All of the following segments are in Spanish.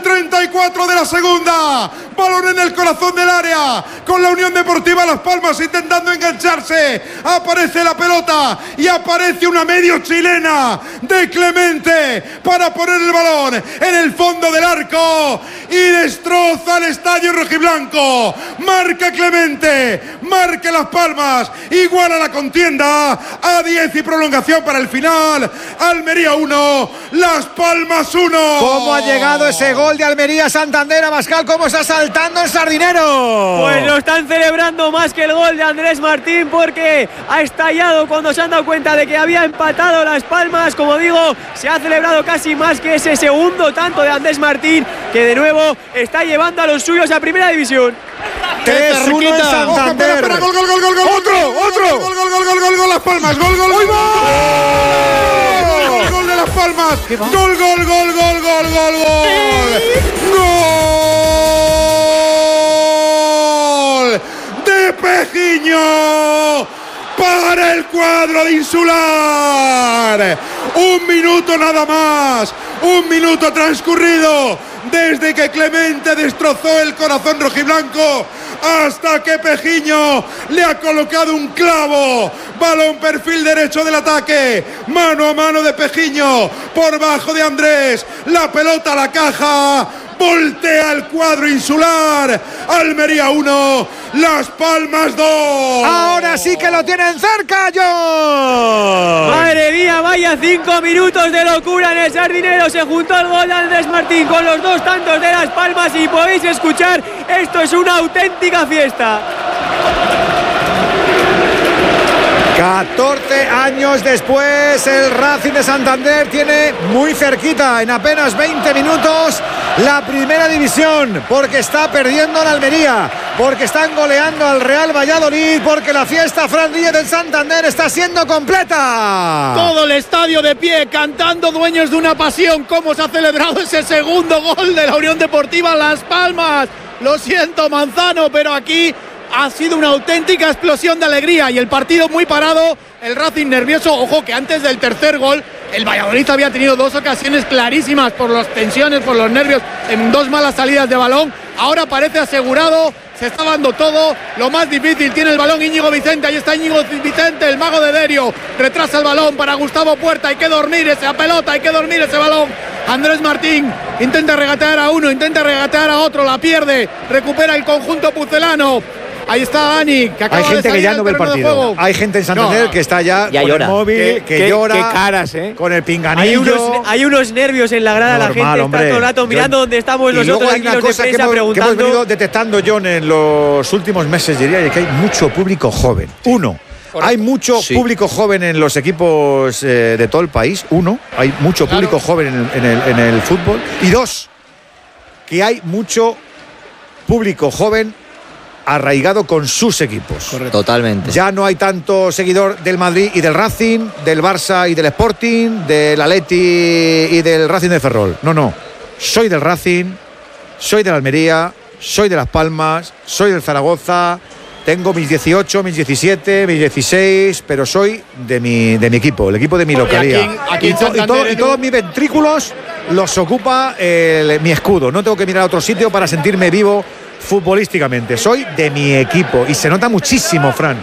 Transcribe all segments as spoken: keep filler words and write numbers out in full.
el treinta y cuatro de la segunda. Balón en el corazón del área, con la Unión Deportiva Las Palmas intentando engancharse. Aparece la pelota y aparece una medio chilena de Clemente para poner el balón en el fondo del arco y destroza el estadio rojiblanco. Marca Clemente, marca Las Palmas, iguala la contienda a diez y prolongación para el final. Almería uno, Las Palmas uno. ¿Cómo ha llegado ese gol de Almería Santander, Abascal? ¿Cómo está saltando el Sardinero? Pues lo están celebrando más que el gol de Andrés Martín, porque ha estallado cuando se han dado cuenta de que había empatado Las Palmas. Como digo, se ha celebrado casi más que ese segundo tanto de Andrés Martín, que de nuevo está llevando a los suyos a primera división. tres uno en Santander. Espera, gol, gol, gol, gol, gol, otro, gol, otro. Gol, gol, gol, gol, gol, gol, Las Palmas. Gol, gol, gol, gol, gol de Las Palmas. Gol, gol, gol, gol, gol, gol, gol. Gol de Pejiño para el cuadro de Insular. Un minuto nada más, un minuto transcurrido desde que Clemente destrozó el corazón rojiblanco hasta que Pejiño le ha colocado un clavo. Balón perfil derecho del ataque, mano a mano de Pejiño por bajo de Andrés, la pelota a la caja. Voltea el cuadro insular. Almería uno, Las Palmas dos. Ahora sí que lo tienen cerca, John. Madre mía, vaya cinco minutos de locura en el Sardinero. Se juntó el gol de Andrés Martín con los dos tantos de Las Palmas y podéis escuchar, esto es una auténtica fiesta. catorce años después, el Racing de Santander tiene muy cerquita, en apenas veinte minutos, la primera división, porque está perdiendo la Almería, porque están goleando al Real Valladolid, porque la fiesta Fran Díez del Santander está siendo completa. Todo el estadio de pie, cantando Dueños de una Pasión. Cómo se ha celebrado ese segundo gol de la Unión Deportiva Las Palmas. Lo siento, Manzano, pero aquí ha sido una auténtica explosión de alegría y el partido muy parado, el Racing nervioso. Ojo que antes del tercer gol el Valladolid había tenido dos ocasiones clarísimas por las tensiones, por los nervios, en dos malas salidas de balón. Ahora parece asegurado, se está dando todo. Lo más difícil, tiene el balón Íñigo Vicente, ahí está Íñigo Vicente, el mago de Derio, retrasa el balón para Gustavo Puerta, hay que dormir esa pelota, hay que dormir ese balón. Andrés Martín intenta regatear a uno, intenta regatear a otro, la pierde, recupera el conjunto pucelano. Ahí está Dani, que acaba Hay gente de que ya no ve el partido. Hay gente en Santander no, que está ya, ya con llora. El móvil, ¿Qué, que qué, llora, qué caras, ¿eh? Con el pinganillo. Hay unos, hay unos nervios en la grada, normal, la gente hombre. Está todo el rato mirando Yo, dónde estamos nosotros aquí los de prensa que hemos, preguntando. Que hemos venido detectando, John, en los últimos meses, diría que hay mucho público joven. Uno. Correcto. Hay mucho sí. público joven en los equipos eh, de todo el país. Uno, hay mucho claro. público joven en el, en, el, en el fútbol. Y dos, que hay mucho público joven arraigado con sus equipos. Correcto. Totalmente. Ya no hay tanto seguidor del Madrid y del Racing, del Barça y del Sporting, del Atleti y del Racing de Ferrol. No, no. Soy del Racing, soy de la Almería, soy de Las Palmas, soy del Zaragoza. Tengo mis dieciocho, mis diecisiete, mis dieciséis, pero soy de mi, de mi equipo, el equipo de mi localidad. Aquí, aquí y, to, y, todo, y todos mis ventrículos los ocupa el, mi escudo. No tengo que mirar a otro sitio para sentirme vivo futbolísticamente. Soy de mi equipo y se nota muchísimo, Fran.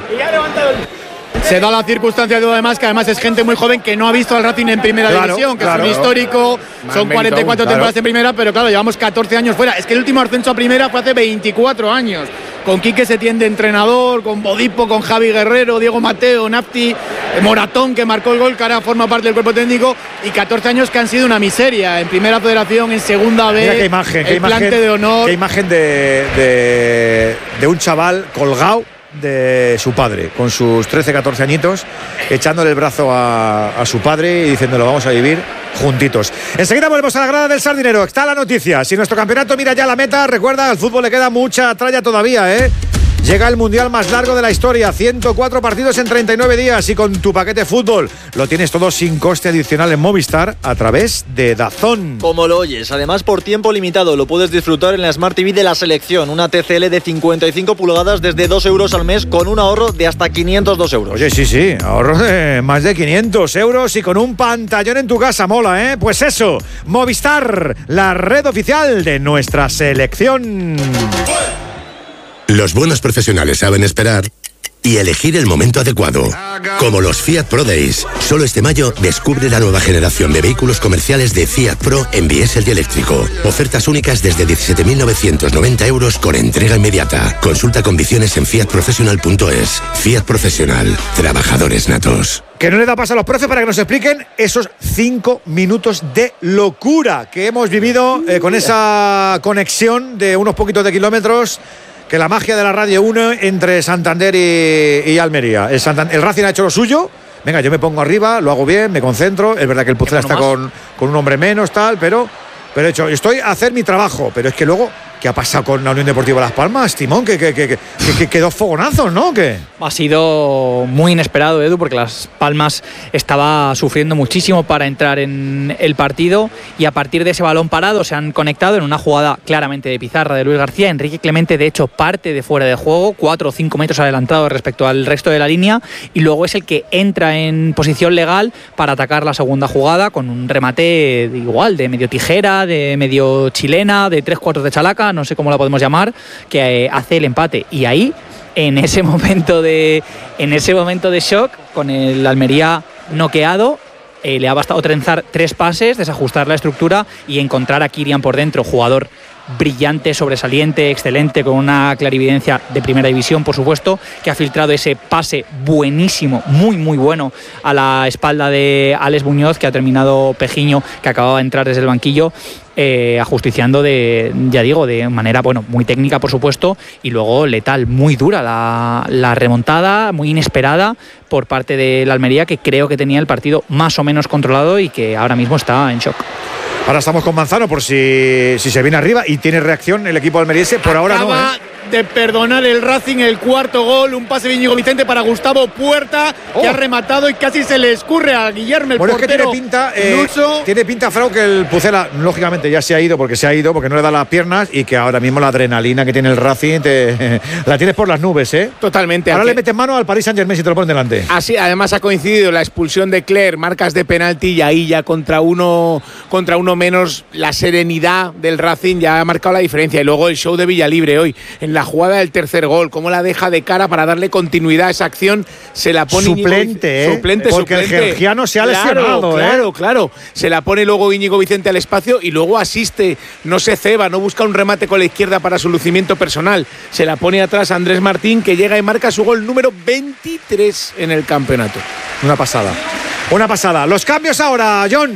Se da la circunstancia de además que además es gente muy joven que no ha visto al Racing en primera claro, división, que claro. es un histórico, son cuarenta y cuatro claro. temporadas en primera, pero claro, llevamos catorce años fuera. Es que el último ascenso a primera fue hace veinticuatro años. Con Quique Setién de entrenador, con Bodipo, con Javi Guerrero, Diego Mateo, Nafti, Moratón, que marcó el gol, que ahora forma parte del cuerpo técnico, y catorce años que han sido una miseria en primera federación, en segunda B. Mira qué imagen, el qué imagen, plante de honor. Qué imagen de, de, de un chaval colgado de su padre, con sus trece, catorce añitos, echándole el brazo a, a su padre y diciéndolo, vamos a vivir juntitos. Enseguida volvemos a la grada del Sardinero. Está la noticia. Si nuestro campeonato mira ya la meta, recuerda, al fútbol le queda mucha tralla todavía, ¿eh? Llega el mundial más largo de la historia, ciento cuatro partidos en treinta y nueve días, y con tu paquete fútbol lo tienes todo sin coste adicional en Movistar a través de DAZN. Como lo oyes, además por tiempo limitado lo puedes disfrutar en la Smart T V de la selección, una T C L de cincuenta y cinco pulgadas desde dos euros al mes con un ahorro de hasta quinientos dos euros. Oye, sí, sí, ahorro de más de quinientos euros y con un pantallón en tu casa, mola, ¿eh? Pues eso, Movistar, la red oficial de nuestra selección. Los buenos profesionales saben esperar y elegir el momento adecuado. Como los Fiat Pro Days. Solo este mayo descubre la nueva generación de vehículos comerciales de Fiat Pro en diésel y eléctrico. Ofertas únicas desde diecisiete mil novecientos noventa euros con entrega inmediata. Consulta condiciones en fiat professional punto es. Fiat Profesional. Trabajadores natos. Que no le da paso a los profes para que nos expliquen esos cinco minutos de locura que hemos vivido eh, con esa conexión de unos poquitos de kilómetros. Que la magia de la radio une entre Santander y, y Almería. El, Santander, el Racing ha hecho lo suyo. Venga, yo me pongo arriba, lo hago bien, me concentro. Es verdad que el Pucela está con, con un hombre menos, tal, pero, pero he hecho, estoy a hacer mi trabajo. Pero es que luego, ¿qué ha pasado con la Unión Deportiva Las Palmas, Timón? Que, que, que, que, que quedó fogonazos, ¿no? ¿Qué? Ha sido muy inesperado, Edu, porque Las Palmas estaba sufriendo muchísimo para entrar en el partido, y a partir de ese balón parado se han conectado en una jugada claramente de pizarra de Luis García. Enrique Clemente, de hecho, parte de fuera de juego, cuatro o cinco metros adelantado respecto al resto de la línea, y luego es el que entra en posición legal para atacar la segunda jugada con un remate de igual, de medio tijera, de medio chilena, de tres cuartos de chalaca, no sé cómo la podemos llamar, que eh, hace el empate. Y ahí, en ese momento de en ese momento de shock, con el Almería noqueado, eh, le ha bastado trenzar tres pases, desajustar la estructura y encontrar a Kirian por dentro, jugador brillante, sobresaliente, excelente, con una clarividencia de primera división, por supuesto, que ha filtrado ese pase buenísimo, muy muy bueno, a la espalda de Alex Muñoz, que ha terminado Pejiño, que acababa de entrar desde el banquillo, eh, ajusticiando de, ya digo, de manera, bueno, muy técnica, por supuesto, y luego letal, muy dura la, la remontada, muy inesperada por parte de la Almería, que creo que tenía el partido más o menos controlado y que ahora mismo está en shock. Ahora estamos con Manzano por si, si se viene arriba y tiene reacción el equipo almeriense. Por ahora Acaba no, ¿eh? de perdonar el Racing el cuarto gol, un pase de Íñigo Vicente para Gustavo Puerta, oh. que ha rematado y casi se le escurre a Guillermo, el bueno, portero. Es que tiene pinta, eh, tiene pinta, Frau, que el Pucela, lógicamente, ya se ha ido porque se ha ido, porque no le da las piernas, y que ahora mismo la adrenalina que tiene el Racing te, la tienes por las nubes, ¿eh? Totalmente. Ahora le metes mano al Paris Saint-Germain si te lo ponen delante. Así, además ha coincidido la expulsión de Clerc, marcas de penalti, y ahí ya contra uno, contra uno menos, la serenidad del Racing ya ha marcado la diferencia. Y luego el show de Villalibre hoy, en la jugada del tercer gol, cómo la deja de cara para darle continuidad a esa acción, se la pone suplente, Íñigo, ¿eh? suplente, porque suplente. el georgiano se ha claro, lesionado, claro, ¿eh? claro, se la pone luego Íñigo Vicente al espacio y luego asiste, no se ceba, no busca un remate con la izquierda para su lucimiento personal, se la pone atrás a Andrés Martín, que llega y marca su gol número veintitrés en el campeonato. Una pasada, una pasada. Los cambios ahora, John.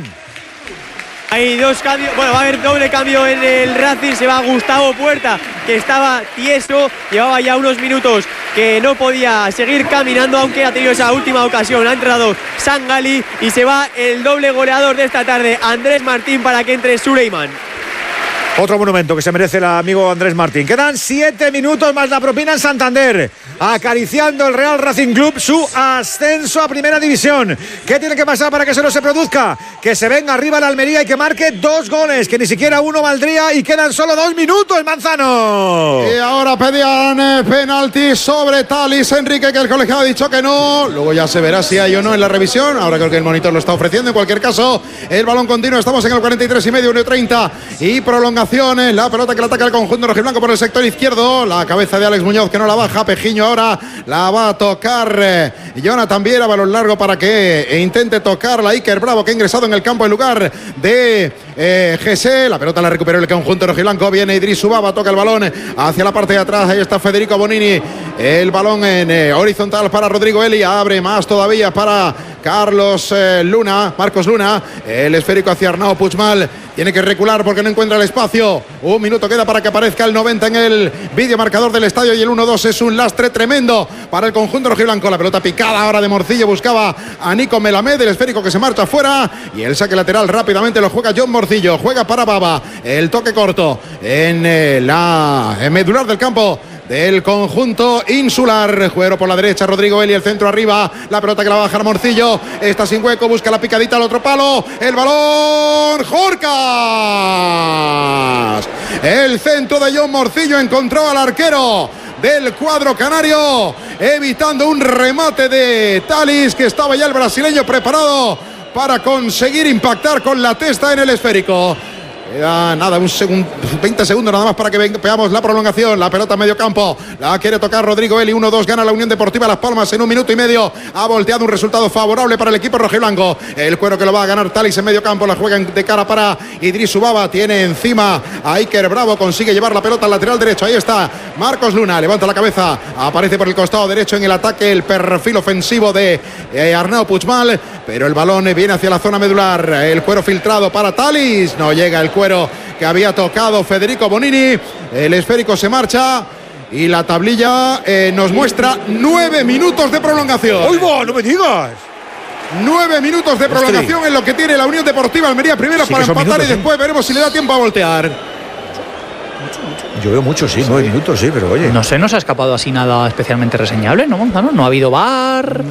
Hay dos cambios, bueno, va a haber doble cambio en el Racing. Se va Gustavo Puerta, que estaba tieso, llevaba ya unos minutos que no podía seguir caminando, aunque ha tenido esa última ocasión. Ha entrado Sangali y se va el doble goleador de esta tarde, Andrés Martín, para que entre Suleiman. Otro monumento que se merece el amigo Andrés Martín. Quedan siete minutos más la propina en Santander, acariciando el Real Racing Club su ascenso a Primera División. ¿Qué tiene que pasar para que eso no se produzca? Que se venga arriba la Almería y que marque dos goles, que ni siquiera uno valdría, y quedan solo dos minutos, Manzano. Y ahora pedían eh, penalti sobre Talis Enrique, que el colegiado ha dicho que no. Luego ya se verá si hay o no en la revisión. Ahora creo que el monitor lo está ofreciendo. En cualquier caso, el balón continúa. Estamos en el cuarenta y tres y medio, uno treinta y prolongación. La pelota que la ataca el conjunto rojiblanco por el sector izquierdo. La cabeza de Alex Muñoz, que no la baja. Pejiño ahora la va a tocar eh, Jonathan Viera, balón largo para que intente tocar la Iker Bravo, que ha ingresado en el campo en lugar de eh, G S. La pelota la recuperó el conjunto rojiblanco. Viene Idris Ubaba, toca el balón hacia la parte de atrás. Ahí está Federico Bonini. El balón en eh, horizontal para Rodrigo Eli. Abre más todavía para Carlos eh, Luna, Marcos Luna. El esférico hacia Arnau Puigmal. Tiene que recular porque no encuentra el espacio. Un minuto queda para que aparezca el noventa en el vídeo marcador del estadio, y el uno dos es un lastre tremendo para el conjunto rojiblanco. La pelota picada ahora de Morcillo, buscaba a Nico Melamed, el esférico que se marcha fuera, y el saque lateral rápidamente lo juega John Morcillo. Juega para Baba, el toque corto en eh, la en medular del campo del conjunto insular. Juego por la derecha, Rodrigo Eli, el centro arriba, la pelota que la va a bajar Morcillo, está sin hueco, busca la picadita al otro palo, el balón, Jorcas, el centro de John Morcillo encontró al arquero del cuadro canario, evitando un remate de Thalys, que estaba ya el brasileño preparado para conseguir impactar con la testa en el esférico. Queda nada, un segundo, veinte segundos nada más para que veamos la prolongación. La pelota a medio campo, la quiere tocar Rodrigo Eli. uno dos, gana la Unión Deportiva Las Palmas en un minuto y medio. Ha volteado un resultado favorable para el equipo rojiblanco. El cuero que lo va a ganar Thalys en medio campo. La juega de cara para Idris Ubaba. Tiene encima a Iker Bravo. Consigue llevar la pelota al lateral derecho. Ahí está Marcos Luna. Levanta la cabeza. Aparece por el costado derecho en el ataque el perfil ofensivo de eh, Arnau Puigmal. Pero el balón viene hacia la zona medular. El cuero filtrado para Thalys. No llega el cuero que había tocado Federico Bonini. El esférico se marcha y la tablilla eh, nos muestra nueve minutos de prolongación. ¡Uy, va! ¡No me digas! Nueve minutos de prolongación Ostri. En lo que tiene la Unión Deportiva Almería primero sí, para empatar minutos, y después ¿eh? veremos si le da tiempo a voltear. Yo veo mucho, sí, nueve minutos, sí, pero oye. No se nos ha escapado así nada especialmente reseñable, ¿no, Gonzalo? No ha habido V A R.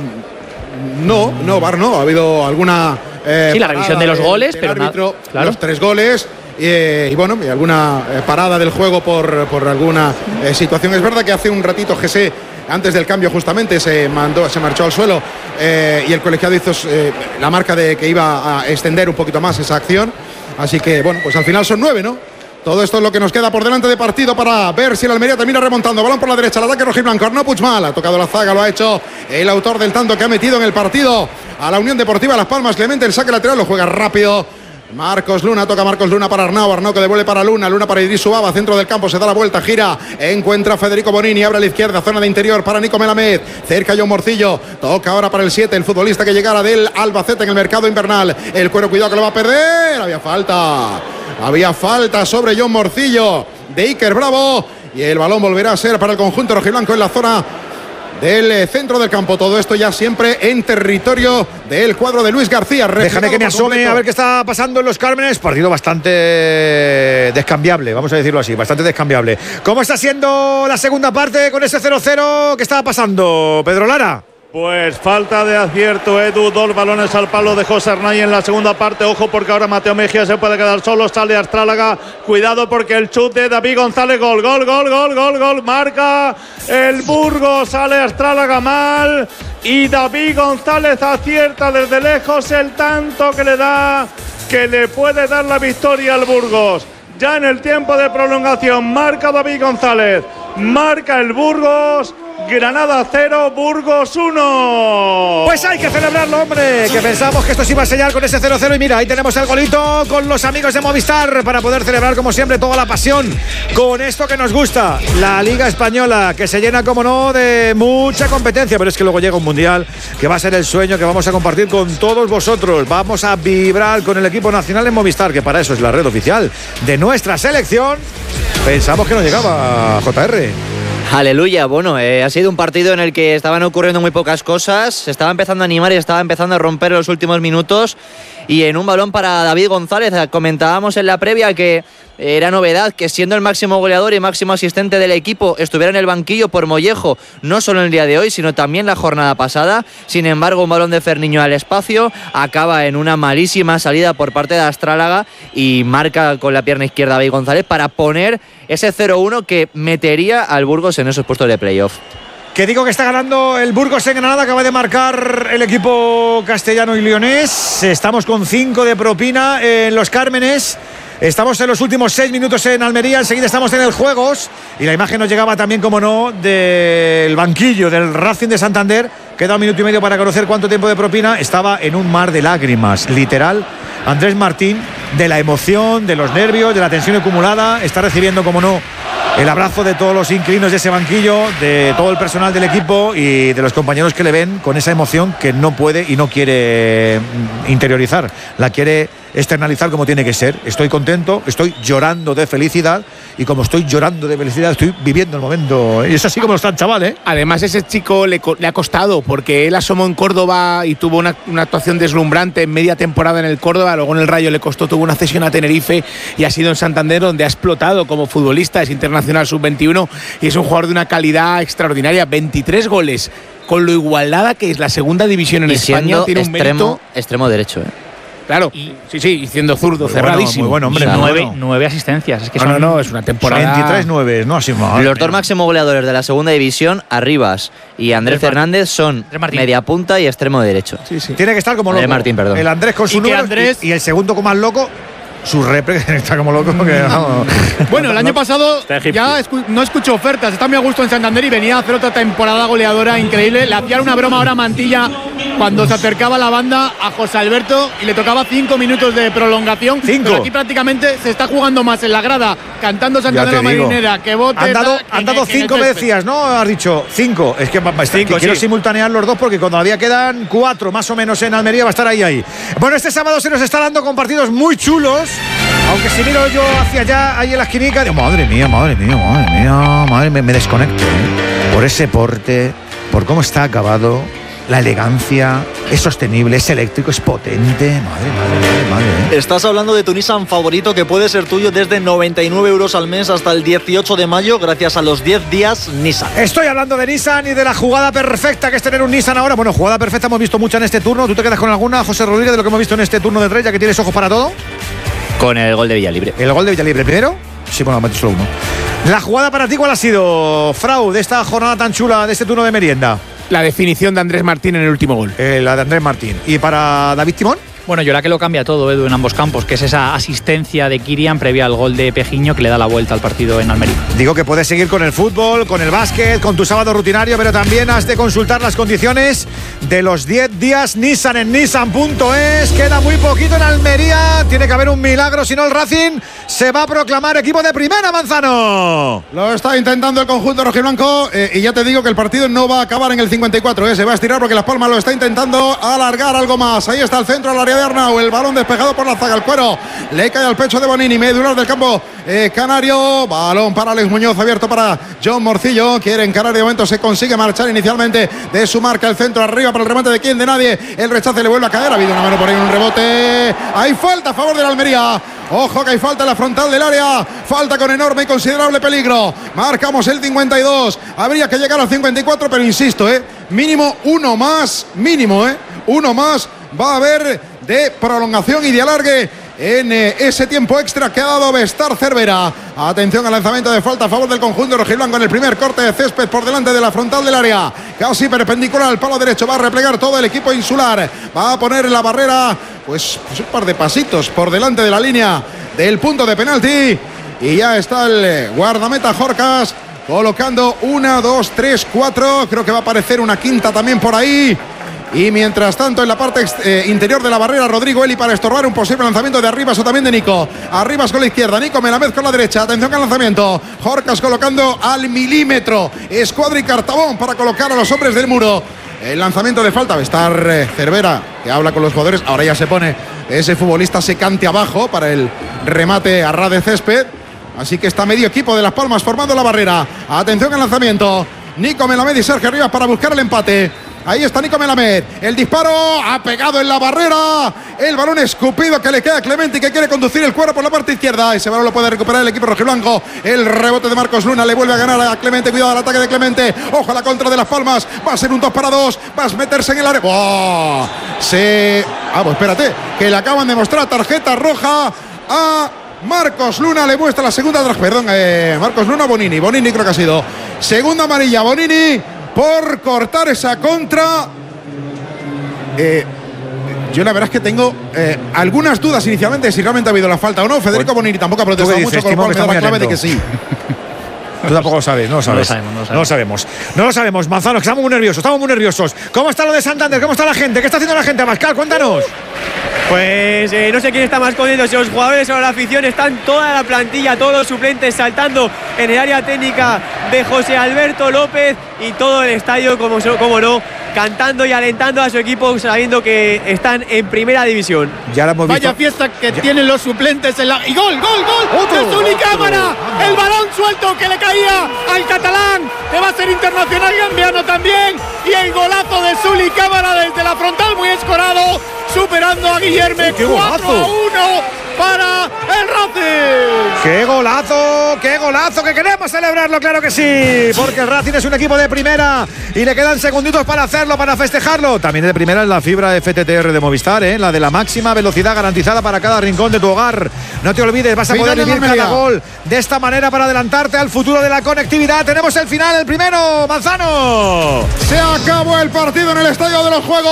No, no, V A R no. Ha habido alguna. Eh, sí, la revisión de los del, goles, del pero árbitro, nada, claro. Los tres goles. Eh, y bueno, y alguna eh, parada del juego por, por alguna eh, situación. Es verdad que hace un ratito José, antes del cambio justamente, se mandó, se marchó al suelo eh, y el colegiado hizo eh, la marca de que iba a extender un poquito más esa acción. Así que bueno, pues al final son nueve, ¿no? Todo esto es lo que nos queda por delante de partido para ver si el Almería termina remontando. Balón por la derecha, el ataque rojiblanco. Arnau Puigmal ha tocado la zaga, lo ha hecho el autor del tanto que ha metido en el partido a la Unión Deportiva Las Palmas. Clemente, el saque lateral, lo juega rápido Marcos Luna, toca Marcos Luna para Arnau, Arnau que devuelve para Luna, Luna para Idris Ubaba, centro del campo, se da la vuelta, gira, encuentra a Federico Bonini, abre a la izquierda, zona de interior para Nico Melamed, cerca John Morcillo, toca ahora para el siete, el futbolista que llegara del Albacete en el mercado invernal, el cuero, cuidado que lo va a perder, había falta, había falta sobre John Morcillo de Iker Bravo, y el balón volverá a ser para el conjunto rojiblanco en la zona del centro del campo. Todo esto ya siempre en territorio del cuadro de Luis García. Déjame que me asome a ver qué está pasando en los Cármenes. Partido bastante descambiable, vamos a decirlo así, bastante descambiable. ¿Cómo está siendo la segunda parte con ese cero cero? ¿Qué estaba pasando, Pedro Lara? Pues falta de acierto, Edu, dos balones al palo de José Arnay en la segunda parte, ojo porque ahora Mateo Mejía se puede quedar solo, sale Astrálaga, cuidado porque el chute de David González, gol, gol, gol, gol, gol, gol, marca el Burgos, sale Astrálaga mal y David González acierta desde lejos el tanto que le da, que le puede dar la victoria al Burgos. Ya en el tiempo de prolongación marca David González, marca el Burgos. Granada cero, Burgos uno. Pues hay que celebrarlo, hombre, que pensamos que esto se iba a sellar con ese cero cero y mira, ahí tenemos el golito con los amigos de Movistar para poder celebrar como siempre toda la pasión con esto que nos gusta, la Liga Española, que se llena como no de mucha competencia, pero es que luego llega un mundial que va a ser el sueño que vamos a compartir con todos vosotros. Vamos a vibrar con el equipo nacional en Movistar, que para eso es la red oficial de nuestra selección. Pensamos que no llegaba J R. Aleluya, bueno, eh, ha sido un partido en el que estaban ocurriendo muy pocas cosas, se estaba empezando a animar y estaba empezando a romper en los últimos minutos y en un balón para David González, comentábamos en la previa que era novedad que siendo el máximo goleador y máximo asistente del equipo estuviera en el banquillo por Mollejo, no solo en el día de hoy, sino también la jornada pasada. Sin embargo, un balón de Ferniño al espacio acaba en una malísima salida por parte de Astrálaga y marca con la pierna izquierda David González para poner ese cero uno que metería al Burgos en esos puestos de playoff. Que digo que está ganando el Burgos en Granada, acaba de marcar el equipo castellano y leonés. Estamos con cinco de propina en los Cármenes. Estamos en los últimos seis minutos en Almería, enseguida estamos en el Juegos y la imagen nos llegaba también, como no, del banquillo del Racing de Santander. Queda un minuto y medio para conocer cuánto tiempo de propina. Estaba en un mar de lágrimas, literal. Andrés Martín, de la emoción, de los nervios, de la tensión acumulada, está recibiendo, como no, el abrazo de todos los inquilinos de ese banquillo, de todo el personal del equipo y de los compañeros que le ven con esa emoción que no puede y no quiere interiorizar, la quiere externalizar como tiene que ser. Estoy contento, estoy llorando de felicidad y como estoy llorando de felicidad estoy viviendo el momento. Y es así como está el chaval, ¿eh? Además ese chico le, le ha costado porque él asomó en Córdoba y tuvo una, una actuación deslumbrante en media temporada en el Córdoba, luego en el Rayo le costó, tuvo una cesión a Tenerife y ha sido en Santander donde ha explotado como futbolista, es internacional sub veintiuno y es un jugador de una calidad extraordinaria, veintitrés goles, con lo igualada que es la segunda división en y España, tiene un extremo, mérito. Extremo derecho, ¿eh? Claro, y, sí, sí, y siendo zurdo, muy cerradísimo. Bueno, muy buen hombre. Y nueve, bueno. nueve asistencias. Es que no, son, no, no, es una temporada. veintitrés nueve, no así más. Los dos máximos goleadores de la segunda división, Arribas y Andrés Fernández, son media punta y extremo derecho. Sí, sí. Tiene que estar como Andrés loco. Martín, perdón. El Andrés con su Y que número Andrés- y, y el segundo como más loco, su repre, que está como loco. Que, vamos. Bueno, el año pasado Está egipcio. ya escu- no escucho ofertas, está muy a gusto en Santander y venía a hacer otra temporada goleadora increíble. Le hacían una broma ahora a Mantilla cuando se acercaba la banda a José Alberto y le tocaba cinco minutos de prolongación. Cinco. Pero aquí prácticamente se está jugando más en la grada, cantando Santander Ya la te digo. Marinera, que bote. Han dado, tal, que- han dado que- que en el cinco, me césped. decías, ¿no? Has dicho cinco. Es que, va- va- Cinco, que quiero sí. simultanear los dos porque todavía quedan cuatro más o menos en Almería, va a estar ahí ahí. Bueno, este sábado se nos está dando con partidos muy chulos. Aunque si miro yo hacia allá, ahí en la esquinica, digo, madre mía, madre mía, madre mía, madre, me, me desconecto, ¿eh? Por ese porte, por cómo está acabado, la elegancia, es sostenible, es eléctrico, es potente. Madre, madre, madre, madre. ¿eh? Estás hablando de tu Nissan favorito que puede ser tuyo desde noventa y nueve euros al mes hasta el dieciocho de mayo gracias a los diez días Nissan. Estoy hablando de Nissan y de la jugada perfecta que es tener un Nissan ahora. Bueno, jugada perfecta hemos visto mucha en este turno. ¿Tú te quedas con alguna, José Rodríguez, de lo que hemos visto en este turno de tres, ya que tienes ojos para todo? Con el gol de Villalibre. El gol de Villalibre primero. Sí, bueno, meto solo uno. La jugada para ti, ¿cuál ha sido, Frau, de esta jornada tan chula, de este turno de merienda? La definición de Andrés Martín en el último gol. Eh, la de Andrés Martín. ¿Y para David Timón? Bueno, yo la que lo cambia todo, Edu, en ambos campos, que es esa asistencia de Kirian previa al gol de Pejiño que le da la vuelta al partido en Almería. Digo que puedes seguir con el fútbol, con el básquet, con tu sábado rutinario, pero también has de consultar las condiciones de los diez días Nissan en nissan punto es. Queda muy poquito en Almería. Tiene que haber un milagro, si no el Racing se va a proclamar equipo de primera, Manzano. Lo está intentando el conjunto rojiblanco eh, y ya te digo que el partido no va a acabar en el cincuenta y cuatro, eh, se va a estirar porque Las Palmas lo está intentando alargar algo más. Ahí está el centro al área de Arnau, el balón despejado por la zaga, el cuero le cae al pecho de Bonini, medular del campo eh, canario, balón para Alex Muñoz, abierto para John Morcillo, quiere encarar, de momento se consigue marchar inicialmente de su marca, el centro arriba para el remate de quién, de nadie, el rechace le vuelve a caer, ha habido una mano por ahí en un rebote, hay falta a favor de la Almería. Ojo que hay falta en la frontal del área, falta con enorme y considerable peligro. Marcamos el cincuenta y dos, habría que llegar al cincuenta y cuatro, pero insisto, eh, mínimo uno más, mínimo, eh, uno más va a haber de prolongación y de alargue en eh, ese tiempo extra que ha dado Bestar Cervera. Atención al lanzamiento de falta a favor del conjunto rojiblanco en el primer corte de césped por delante de la frontal del área, casi perpendicular al palo derecho. Va a replegar todo el equipo insular, va a poner la barrera pues, pues un par de pasitos por delante de la línea del punto de penalti y ya está el guardameta Jorcas colocando una, dos, tres, cuatro, creo que va a aparecer una quinta también por ahí. Y mientras tanto en la parte eh, interior de la barrera Rodrigo Eli para estorbar un posible lanzamiento de Arribas o también de Nico. Arribas con la izquierda, Nico Melamed con la derecha. Atención al lanzamiento, Jorcas colocando al milímetro Escuadra y Cartabón para colocar a los hombres del muro. El lanzamiento de falta, Bestar eh, Cervera que habla con los jugadores, ahora ya se pone ese futbolista secante abajo para el remate a ras de césped. Así que está medio equipo de Las Palmas formando la barrera. Atención al lanzamiento, Nico Melamed y Sergio Arribas para buscar el empate. Ahí está Nico Melamed, el disparo ha pegado en la barrera, el balón escupido que le queda a Clemente y que quiere conducir el cuero por la parte izquierda, ese balón lo puede recuperar el equipo rojiblanco, el rebote de Marcos Luna le vuelve a ganar a Clemente, cuidado al ataque de Clemente, ojo a la contra de Las Palmas, va a ser un dos para dos, va a meterse en el área, ¡oh! Se... ah, pues espérate, que le acaban de mostrar tarjeta roja a Marcos Luna, le muestra la segunda, perdón, eh, Marcos Luna, Bonini, Bonini creo que ha sido, segunda amarilla, Bonini, por cortar esa contra. Eh, yo la verdad es que tengo eh, algunas dudas inicialmente de si realmente ha habido la falta o no. Federico Bonini tampoco ha protestado mucho, con lo cual me da la clave de que sí. Tú tampoco lo sabes, no lo sabes. No lo sabemos, no lo sabemos. No lo sabemos. No lo sabemos, Manzano, que estamos muy nerviosos, estamos muy nerviosos. ¿Cómo está lo de Santander? ¿Cómo está la gente? ¿Qué está haciendo la gente? Pascal, cuéntanos. Pues eh, no sé quién está más contento, si los jugadores o la afición. Están toda la plantilla, todos los suplentes saltando en el área técnica de José Alberto López y todo el estadio, como, como no, cantando y alentando a su equipo sabiendo que están en primera división. Ya la hemos visto. Vaya fiesta que ya tienen los suplentes en la... ¡Y gol, gol, gol! ¡Otro! ¡De Zuli Cámara! El balón suelto que le caía al catalán, que va a ser internacional gambiano también. Y el golazo de Zuli Cámara desde la frontal, muy escorado, superando a Guillermo. cuatro a uno para el Racing. ¡Qué golazo! ¡Qué golazo! ¡Que queremos celebrarlo! ¡Claro que sí! Porque el Racing es un equipo de primera y le quedan segunditos para hacerlo, para festejarlo. También de primera es la fibra F T T R de Movistar, ¿eh? La de la máxima velocidad garantizada para cada rincón de tu hogar. No te olvides, vas a poder vivir cada gol de esta manera para adelantarte al futuro de la conectividad. Tenemos el final, el primero, Manzano. Se acabó el partido en el Estadio de los Juegos.